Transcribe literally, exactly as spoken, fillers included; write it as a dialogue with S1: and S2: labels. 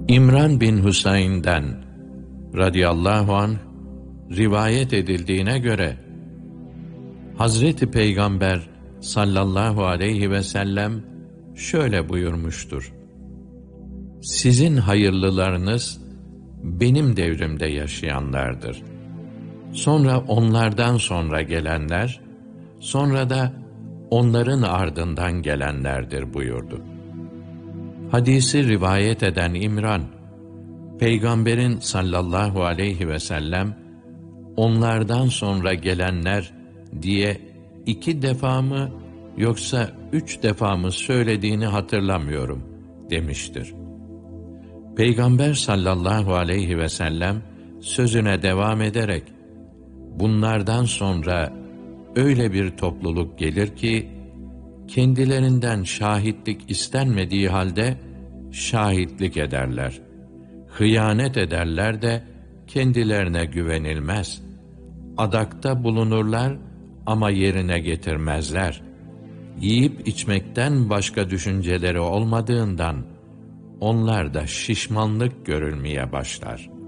S1: İmran bin Hüseyin'den radıyallahu anh rivayet edildiğine göre Hazreti Peygamber sallallahu aleyhi ve sellem şöyle buyurmuştur: Sizin hayırlılarınız benim devrimde yaşayanlardır. Sonra onlardan sonra gelenler, sonra da onların ardından gelenlerdir buyurdu. Hadisi rivayet eden İmran, Peygamberin sallallahu aleyhi ve sellem onlardan sonra gelenler diye iki defa mı yoksa üç defa mı söylediğini hatırlamıyorum demiştir. Peygamber sallallahu aleyhi ve sellem sözüne devam ederek, bunlardan sonra öyle bir topluluk gelir ki, kendilerinden şahitlik istenmediği halde şahitlik ederler. Hıyanet ederler de kendilerine güvenilmez. Adakta bulunurlar ama yerine getirmezler. Yiyip içmekten başka düşünceleri olmadığından onlar da şişmanlık görülmeye başlar.